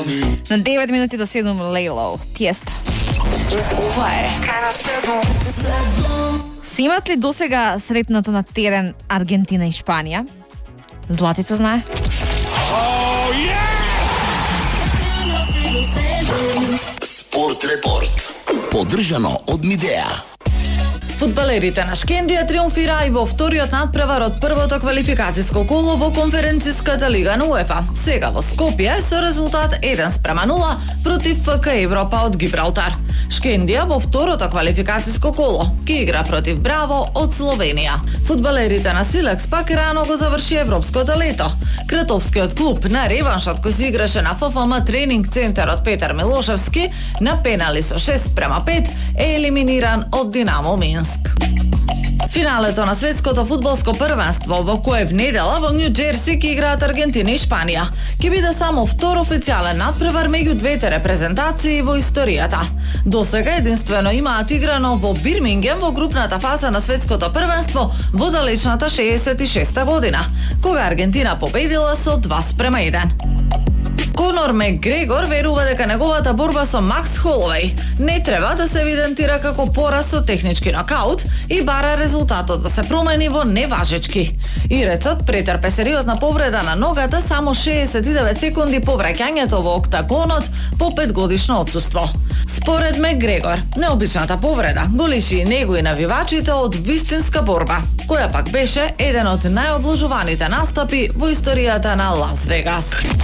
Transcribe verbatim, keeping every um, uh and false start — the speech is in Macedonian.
На девет минути до седум Лейло, Тиесто. Ова е. Се имат ли досега сретнато на терен Аргентина и Шпанија? Златица знае? Oh, yeah! Спорт репорт. Поддржано од Мидеа. Фудбалерите на Шкендија триумфираа и во вториот надпревар од првото квалификацијско коло во конференцијската лига на УЕФА. Сега во Скопје со резултат еден спрема нула против ФК Европа од Гибралтар. Шкендија во второто квалификацијско коло ќе игра против Браво од Словенија. Фудбалерите на Силекс пак рано го заврши европското лето. Кратовскиот клуб на реваншот кој се играше на ФФМ тренинг центарот Петар Милошевски на пенали со шест спрема пет е елиминиран од Динамо Минск. Финалето на светското фудбалско првенство во кое в недела во Нью Џерси ќе играат Аргентина и Шпанија. Ќе биде само втор официјален надпревар меѓу двете репрезентации во историјата. Досега единствено имаат играно во Бирмингем во групната фаза на светското првенство во далечната шеесет и шеста година, кога Аргентина победила со два спрема еден. Конор Мекгрегор верува дека неговата борба со Макс Холовеј не треба да се евидентира како пораз со технички нокаут и бара резултатот да се промени во неважечки. Ирецот претрпе сериозна повреда на ногата само шеесет и девет секунди по враќањето во октагонот по петгодишно отсуство. Според Мекгрегор, необичната повреда го лиши и него и навивачите од вистинска борба, која пак беше еден од најобложуваните настапи во историјата на Лас Вегас.